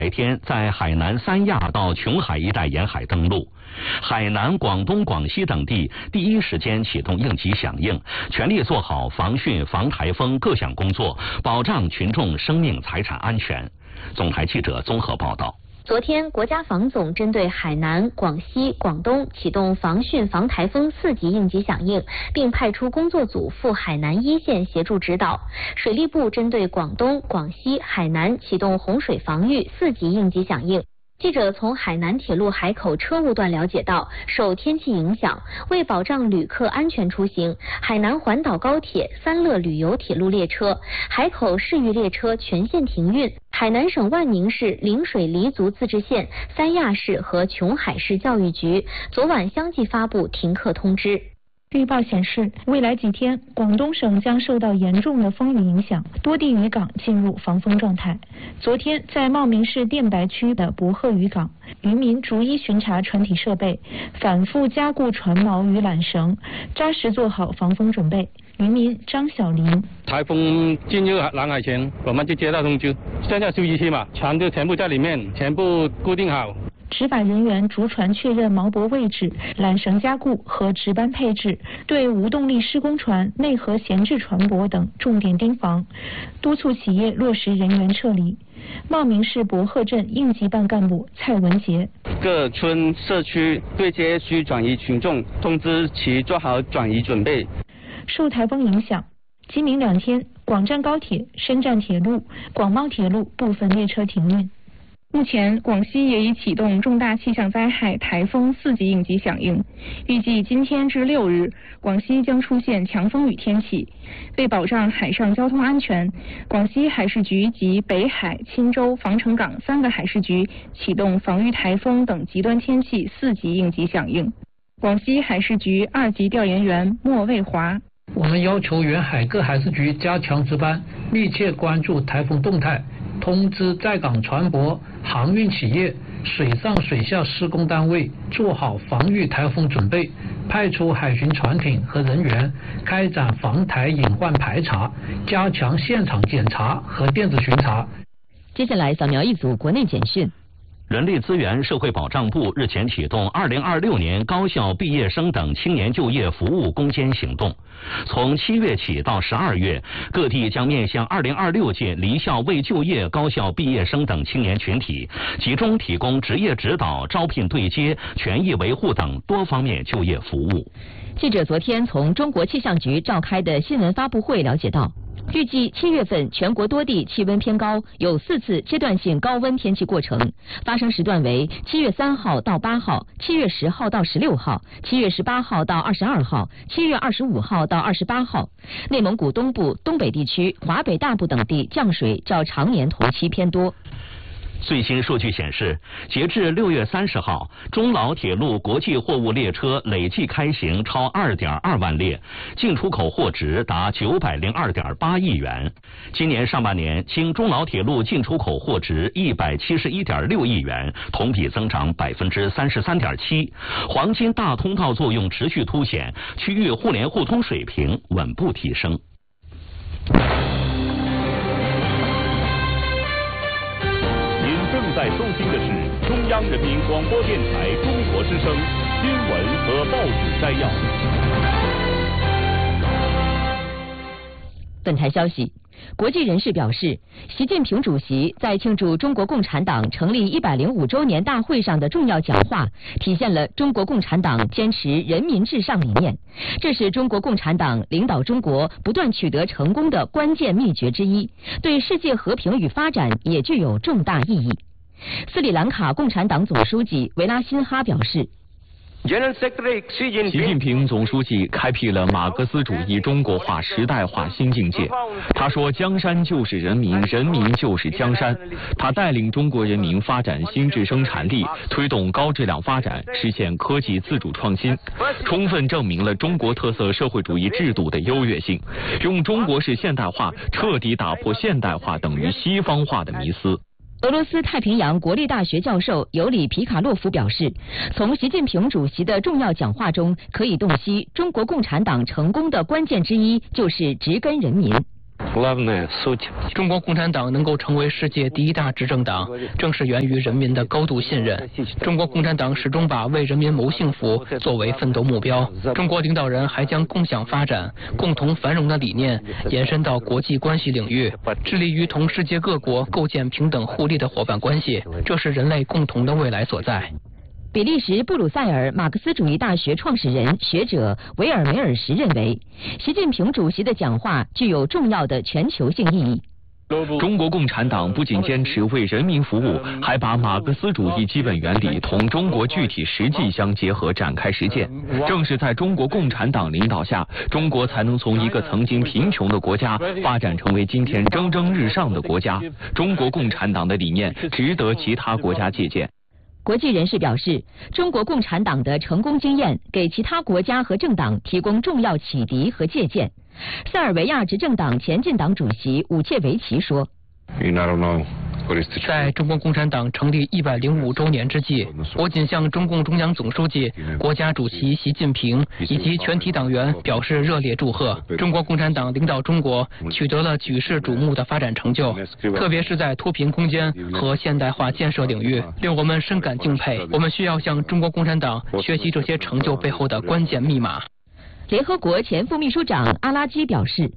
白天在海南三亚到琼海一带沿海登陆，海南、广东、广西等地第一时间启动应急响应，全力做好防汛、防台风各项工作，保障群众生命财产安全。总台记者综合报道。 昨天，国家防总针对海南、广西、广东启动防汛防台风4级应急响应，并派出工作组赴海南一线协助指导。水利部针对广东、广西、海南启动洪水防御4级应急响应。记者从海南铁路海口车务段了解到，受天气影响，为保障旅客安全出行，海南环岛高铁、三乐旅游铁路列车、海口市域列车全线停运。海南省万宁市陵水黎族自治县、三亚市和琼海市教育局昨晚相继发布停课通知。 预报显示，未来几天，广东省将受到严重的风雨影响，多地渔港进入防风状态。昨天，在茂名市电白区的博鹤渔港，渔民逐一巡查船体设备，反复加固船锚与缆绳，扎实做好防风准备。渔民张小林： 台风进入南海前，我们就接到通知，现在休息期嘛，船就全部在里面，全部固定好。 执法人员逐船确认锚泊位置、缆绳加固和值班配置，对无动力施工船、内河闲置船舶等重点盯防，督促企业落实人员撤离。茂名市博鹤镇应急办干部蔡文杰： 各村社区对接需转移群众，通知其做好转移准备。 受台风影响，今明2天，广湛高铁、深湛铁路、广茂铁路部分列车停运。目前，广西也已启动重大气象灾害台风4级应急响应，预计今天至6日，广西将出现强风雨天气。为保障海上交通安全，广西海事局及北海、钦州、防城港3个海事局启动防御台风等极端天气4级应急响应。广西海事局2级调研员莫卫华： 我们要求沿海各海事局加强值班，密切关注台风动态，通知在港船舶、航运企业、水上水下施工单位做好防御台风准备，派出海巡船艇和人员开展防台隐患排查，加强现场检查和电子巡查。 接下来扫描一组国内简讯。 人力资源社会保障部日前启动2026年高校毕业生等青年就业服务攻坚行动，从7月起到12月，各地将面向2026届离校未就业高校毕业生等青年群体，集中提供职业指导、招聘对接、权益维护等多方面就业服务。 记者昨天从中国气象局召开的新闻发布会了解到，预计7月份全国多地气温偏高，有4次阶段性高温天气过程，发生时段为7月3号到8号、7月10号到16号、7月18号到22号、7月25号到28号。内蒙古东部、东北地区、华北大部等地降水较常年同期偏多。 最新数据显示，截至6月30号，中老铁路国际货物列车累计开行超2.2万列，进出口货值达902.8亿元。今年上半年，经中老铁路进出口货值171.6亿元，同比增长33.7%。黄金大通道作用持续凸显，区域互联互通水平稳步提升。 正在收听的是中央人民广播电台中国之声新闻和报纸摘要。 本台消息，国际人士表示，习近平主席在庆祝中国共产党成立105周年大会上的重要讲话，体现了中国共产党坚持人民至上理念，这是中国共产党领导中国不断取得成功的关键秘诀之一，对世界和平与发展也具有重大意义。斯里兰卡共产党总书记维拉辛哈表示， 习近平总书记开辟了马克思主义中国化时代化新境界。他说，江山就是人民，人民就是江山。他带领中国人民发展新质生产力，推动高质量发展，实现科技自主创新，充分证明了中国特色社会主义制度的优越性，用中国式现代化彻底打破现代化等于西方化的迷思。 俄罗斯太平洋国立大学教授尤里皮卡洛夫表示，从习近平主席的重要讲话中可以洞悉，中国共产党成功的关键之一就是植根人民。 中国共产党能够成为世界第一大执政党，正是源于人民的高度信任。中国共产党始终把为人民谋幸福作为奋斗目标。中国领导人还将共享发展、共同繁荣的理念延伸到国际关系领域，致力于同世界各国构建平等互利的伙伴关系，这是人类共同的未来所在。 比利时布鲁塞尔马克思主义大学创始人学者维尔梅尔什认为，习近平主席的讲话具有重要的全球性意义。 中国共产党不仅坚持为人民服务，还把马克思主义基本原理同中国具体实际相结合展开实践。正是在中国共产党领导下，中国才能从一个曾经贫穷的国家发展成为今天蒸蒸日上的国家。中国共产党的理念值得其他国家借鉴。 国际人士表示，中国共产党的成功经验给其他国家和政党提供重要启迪和借鉴。塞尔维亚执政党前进党主席武切维奇说， 在中国共产党成立105周年之际，我谨向中共中央总书记、国家主席习近平以及全体党员表示热烈祝贺。中国共产党领导中国取得了举世瞩目的发展成就，特别是在脱贫攻坚和现代化建设领域，令我们深感敬佩。我们需要向中国共产党学习这些成就背后的关键密码。 联合国前副秘书长阿拉基表示，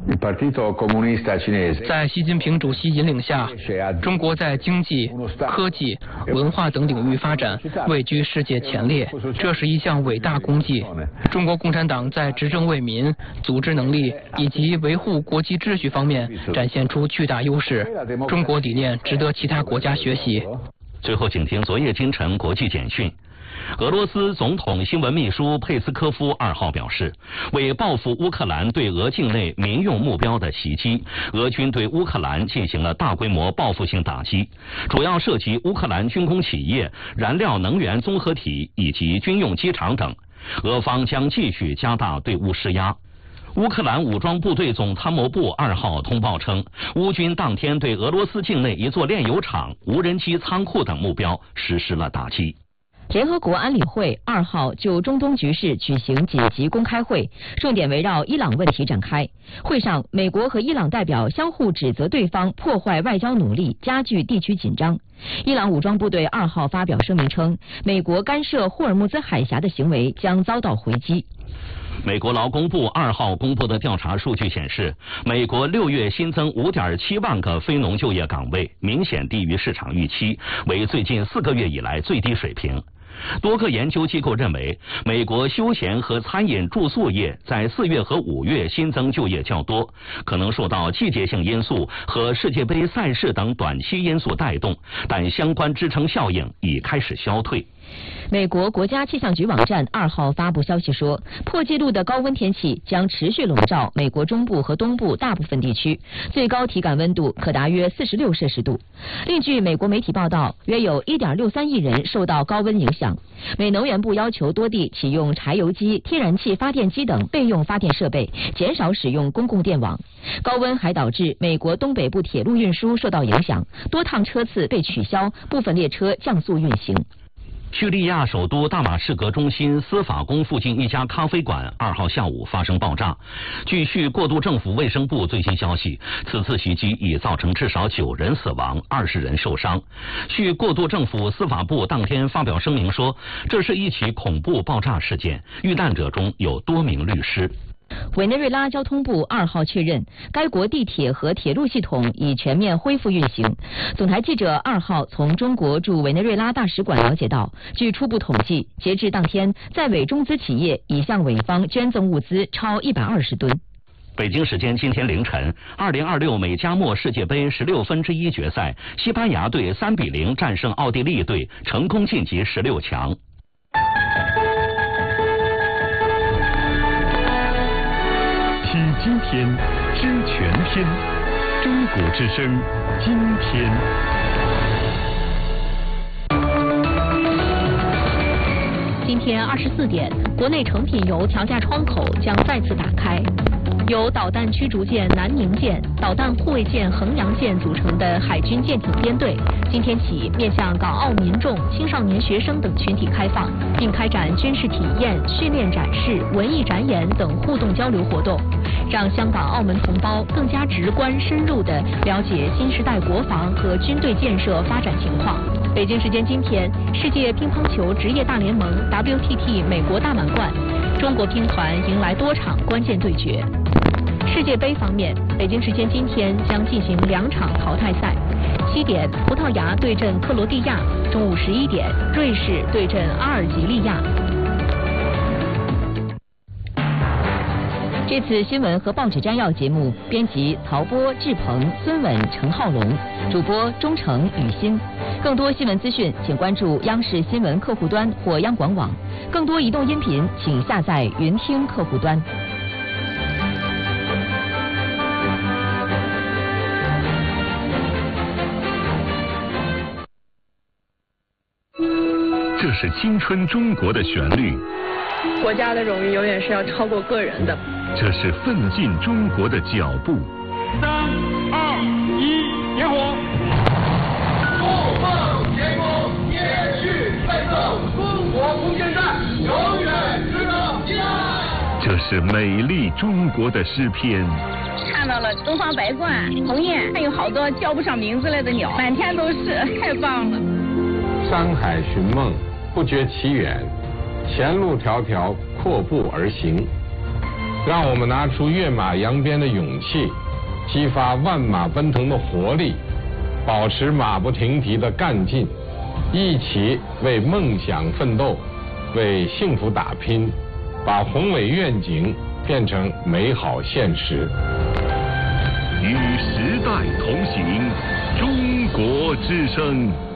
在习近平主席引领下，中国在经济、科技、文化等领域发展位居世界前列，这是一项伟大功绩。中国共产党在执政为民、组织能力以及维护国际秩序方面展现出巨大优势，中国理念值得其他国家学习。 最后，请听昨夜今晨国际简讯。俄罗斯总统新闻秘书佩斯科夫2号表示，为报复乌克兰对俄境内民用目标的袭击，俄军对乌克兰进行了大规模报复性打击，主要涉及乌克兰军工企业、燃料能源综合体以及军用机场等。俄方将继续加大对乌施压。乌克兰武装部队总参谋部2号通报称，乌军当天对俄罗斯境内一座炼油厂、无人机仓库等目标实施了打击。 联合国安理会2号就中东局势举行紧急公开会，重点围绕伊朗问题展开。会上，美国和伊朗代表相互指责对方破坏外交努力，加剧地区紧张。伊朗武装部队2号发表声明称，美国干涉霍尔木兹海峡的行为将遭到回击。 美国劳工部2号公布的调查数据显示，美国6月新增5.7万个非农就业岗位，明显低于市场预期，为最近4个月以来最低水平。多个研究机构认为，美国休闲和餐饮住宿业在4月和5月新增就业较多，可能受到季节性因素和世界杯赛事等短期因素带动，但相关支撑效应已开始消退。 美国国家气象局网站2号发布消息说，破纪录的高温天气将持续笼罩美国中部和东部大部分地区，最高体感温度可达约46摄氏度。另据美国媒体报道，约有 1.63 亿人受到高温影响。美能源部要求多地启用柴油机、天然气发电机等备用发电设备，减少使用公共电网。高温还导致美国东北部铁路运输受到影响，多趟车次被取消，部分列车降速运行。 叙利亚首都大马士革中心司法宫附近一家咖啡馆2号下午发生爆炸。据叙过渡政府卫生部最新消息，此次袭击已造成至少9人死亡，20人受伤。叙过渡政府司法部当天发表声明说，这是一起恐怖爆炸事件，遇难者中有多名律师。 委内瑞拉交通部2号确认，该国地铁和铁路系统已全面恢复运行。总台记者2号从中国驻委内瑞拉大使馆了解到，据初步统计，截至当天，在委中资企业已向委方捐赠物资超120吨。 北京时间今天凌晨，2026美加墨世界杯16分之一决赛，西班牙队3-0战胜奥地利队，成功晋级16强。 听今天，知全天，中国之声，今天。 今天24点，国内成品油调价窗口将再次打开。 由导弹驱逐舰南宁舰、导弹护卫舰衡阳舰组成的海军舰艇编队，今天起面向港澳民众、青少年学生等群体开放，并开展军事体验、训练展示、文艺展演等互动交流活动，让香港、澳门同胞更加直观、深入地了解新时代国防和军队建设发展情况。北京时间今天，世界乒乓球职业大联盟 WTT 美国大满贯，中国乒团迎来多场关键对决。世界杯方面，北京时间今天将进行2场淘汰赛，7点葡萄牙对阵克罗地亚，中午11点瑞士对阵阿尔及利亚。 这次新闻和报纸摘要节目，编辑曹波、志鹏、孙稳、陈浩龙，主播钟诚、雨欣。更多新闻资讯，请关注央视新闻客户端或央广网。更多移动音频，请下载云听客户端。 这是青春中国的旋律， 国家的荣誉永远是要超过个人的。 这是奋进中国的脚步。 3、2、1，点火！不梦前功，延续奋斗，中国空间站永远值得信赖。 这是美丽中国的诗篇。 看到了东方白鹳、鸿雁，还有好多叫不上名字来的鸟，满天都是，太棒了。 山海寻梦，不觉其远，前路迢迢，阔步而行。让我们拿出跃马扬鞭的勇气，激发万马奔腾的活力，保持马不停蹄的干劲，一起为梦想奋斗，为幸福打拼，把宏伟愿景变成美好现实。 与时代同行，中国之声。